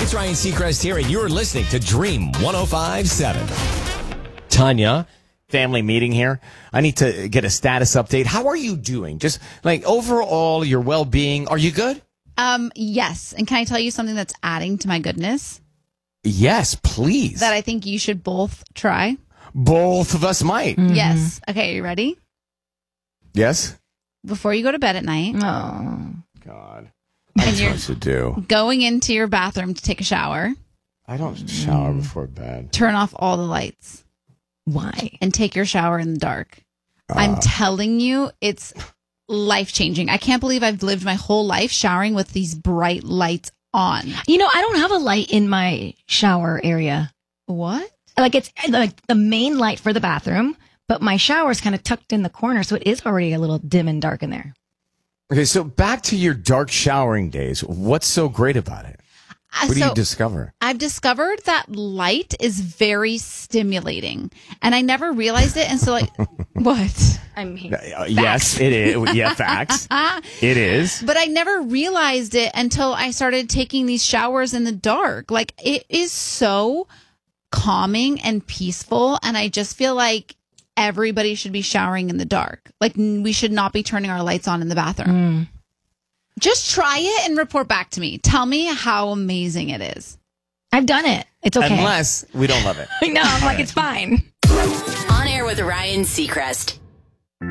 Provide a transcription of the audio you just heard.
it's Ryan Seacrest here, and you're listening to Dream 105.7. Tanya, family meeting here. I need to get a status update. How are you doing? Just like overall, your well-being. Are you good? Yes. And can I tell you something that's adding to my goodness? Yes, please. That I think you should both try. Both of us might. Mm-hmm. Yes. Okay, are you ready? Yes? Before you go to bed at night. Oh. God. I have you're much to do. going into your bathroom to take a shower. I don't shower before bed. Turn off all the lights. Why? And take your shower in the dark. I'm telling you, it's life-changing. I can't believe I've lived my whole life showering with these bright lights on. You know, I don't have a light in my shower area. What? Like, it's like the main light for the bathroom, but my shower is kind of tucked in the corner, so it is already a little dim and dark in there. Okay, so back to your dark showering days. What's so great about it? What do you discover? I've discovered that light is very stimulating, and I never realized it. And so, like, what? I mean, yes, it is. Yeah, facts. It is. But I never realized it until I started taking these showers in the dark. Like, it is so calming and peaceful, and I just feel like everybody should be showering in the dark. Like, we should not be turning our lights on in the bathroom. Just try it and report back to me. Tell me how amazing it is. I've done it. It's okay. Unless we don't love it. No, I'm like, it's fine. On air with Ryan Seacrest.